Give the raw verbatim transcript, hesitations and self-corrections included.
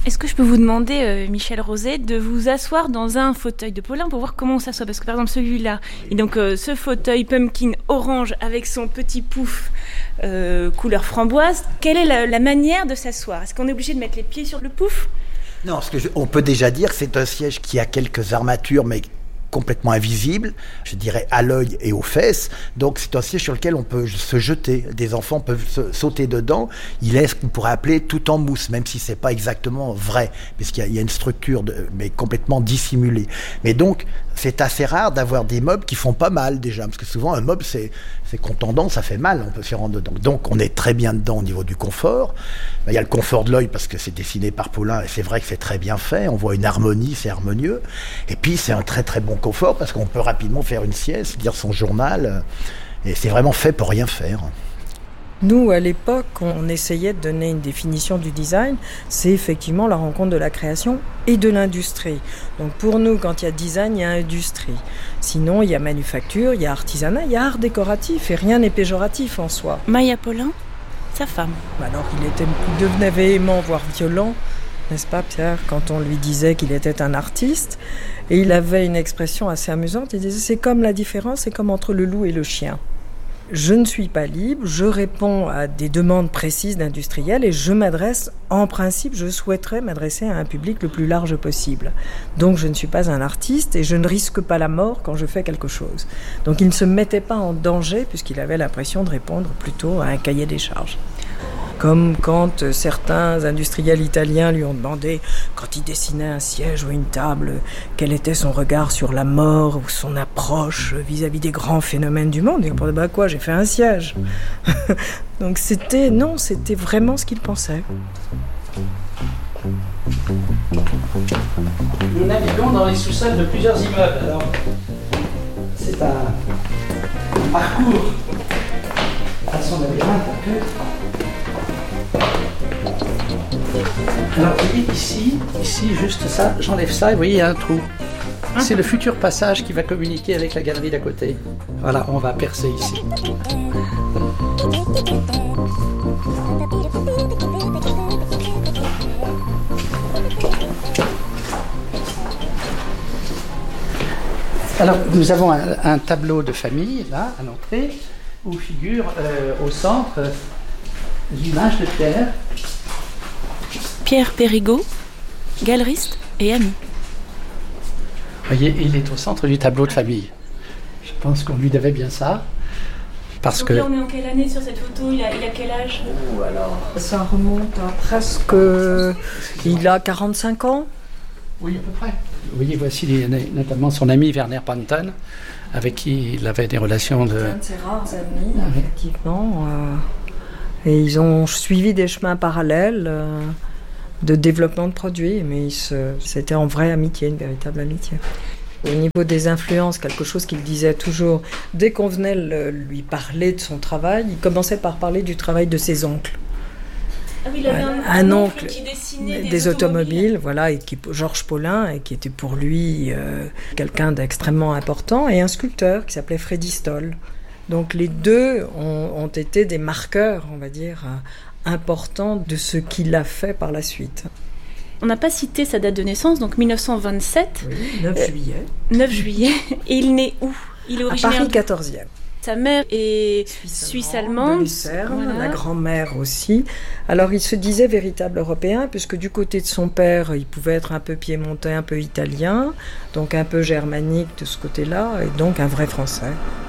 Est-ce que je peux vous demander, euh, Michel Rozet, de vous asseoir dans un fauteuil de Paulin pour voir comment on s'assoit? Parce que par exemple celui-là, et donc euh, ce fauteuil pumpkin orange avec son petit pouf euh, couleur framboise, quelle est la, la manière de s'asseoir? Est-ce qu'on est obligé de mettre les pieds sur le pouf? Non, ce que je, on peut déjà dire que c'est un siège qui a quelques armatures, mais complètement invisible, je dirais à l'œil et aux fesses. Donc c'est un siège sur lequel on peut se jeter. Des enfants peuvent se, sauter dedans. Il est ce qu'on pourrait appeler tout en mousse, même si c'est pas exactement vrai, puisqu'il y a, il y a une structure de, mais complètement dissimulée. Mais donc c'est assez rare d'avoir des meubles qui font pas mal déjà, parce que souvent un meuble c'est c'est contondant, ça fait mal, on peut s'y rendre dedans. Donc on est très bien dedans au niveau du confort. Il y a le confort de l'œil parce que c'est dessiné par Paulin et c'est vrai que c'est très bien fait. On voit une harmonie, c'est harmonieux. Et puis c'est un très très bon confort parce qu'on peut rapidement faire une sieste, lire son journal, et c'est vraiment fait pour rien faire. Nous, à l'époque, on essayait de donner une définition du design. C'est effectivement la rencontre de la création et de l'industrie. Donc pour nous, quand il y a design, il y a industrie. Sinon, il y a manufacture, il y a artisanat, il y a art décoratif, et rien n'est péjoratif en soi. Maya Paulin, sa femme. Alors il, était, il devenait véhément, voire violent, n'est-ce pas Pierre, quand on lui disait qu'il était un artiste. Et il avait une expression assez amusante, il disait « c'est comme la différence, c'est comme entre le loup et le chien ». Je ne suis pas libre, je réponds à des demandes précises d'industriels et je m'adresse, en principe, je souhaiterais m'adresser à un public le plus large possible. Donc je ne suis pas un artiste et je ne risque pas la mort quand je fais quelque chose. Donc il ne se mettait pas en danger puisqu'il avait l'impression de répondre plutôt à un cahier des charges. Comme quand certains industriels italiens lui ont demandé, quand il dessinait un siège ou une table, quel était son regard sur la mort ou son approche vis-à-vis des grands phénomènes du monde. Il répondait, bah quoi, j'ai fait un siège. Donc c'était, non, c'était vraiment ce qu'il pensait. Nous naviguons dans les sous-sols de plusieurs immeubles. Alors, c'est un, un parcours à son labyrinthe un peu. Alors, vous voyez ici, ici, juste ça, j'enlève ça et vous voyez, il y a un trou. C'est le futur passage qui va communiquer avec la galerie d'à côté. Voilà, on va percer ici. Alors, nous avons un, un tableau de famille, là, à l'entrée, où figure euh, au centre euh, l'image de Pierre. Pierre Périgot, galeriste et ami. Vous voyez, il est au centre du tableau de famille. Je pense qu'on lui devait bien ça. Parce Donc que... là, on est en quelle année sur cette photo? Il a, il a quel âge? Oh, alors, ça remonte à presque... Il a quarante-cinq ans. Oui, à peu près. Vous voyez, voici les, notamment son ami Werner Panton, avec qui il avait des relations de... Un de ses rares amis, effectivement. Euh, et ils ont suivi des chemins parallèles euh, de développement de produits, mais ils se, c'était en vraie amitié, une véritable amitié. Au niveau des influences, quelque chose qu'il disait toujours, dès qu'on venait le, lui parler de son travail, il commençait par parler du travail de ses oncles. Ah oui, il avait un, un, un oncle, oncle qui dessinait des, des automobiles. automobiles, voilà, et qui, Georges Paulin, et qui était pour lui euh, quelqu'un d'extrêmement important, et un sculpteur qui s'appelait Freddy Stoll. Donc les deux ont, ont été des marqueurs, on va dire, euh, importants de ce qu'il a fait par la suite. On n'a pas cité sa date de naissance, donc dix-neuf cent vingt-sept. Oui, neuf juillet. Euh, neuf juillet. Et il naît où? Il est originaire à Paris de... quatorzième. Sa mère est suisse-allemande. De Lucerne, voilà. La grand-mère aussi. Alors il se disait véritable européen, puisque du côté de son père, il pouvait être un peu piémontais, un peu italien, donc un peu germanique de ce côté-là, et donc un vrai français.